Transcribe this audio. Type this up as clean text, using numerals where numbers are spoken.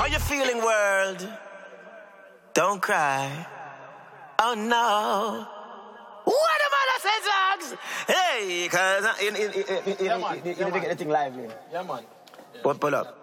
How you feeling, world? Don't cry. Oh no. What am I say, dogs? Hey, cause you need to get the thing live, man. Yeah, man. Pull up.